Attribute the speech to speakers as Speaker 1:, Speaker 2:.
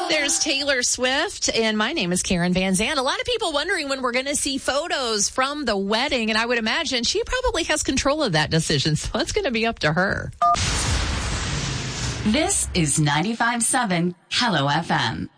Speaker 1: There's Taylor Swift, and my name is Karen Van Zandt. A lot of people wondering when we're going to see photos from the wedding, and I would imagine she probably has control of that decision, so it's going to be up to her.
Speaker 2: This is 95.7 Hello FM.